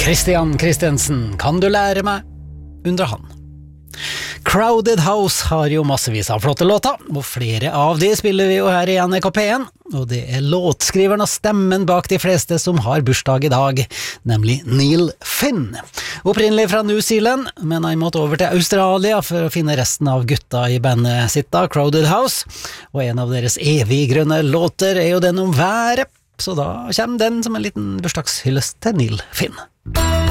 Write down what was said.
Christian Christensen, kan du lære meg? Undrer han. Crowded House har jo massevis av flotte låter, og flere av de spiller vi jo her i NRK P1, og det er låtskriveren og stemmen bak de fleste som har bursdag i dag, nemlig Neil Finn. Opprinnelig fra New Zealand, men han måtte over til Australia for å finne resten av gutta i bandet sitt da, Crowded House, og en av deres evig grønne låter er jo den om været, så da kommer den som en liten bursdagshyllest til Neil Finn.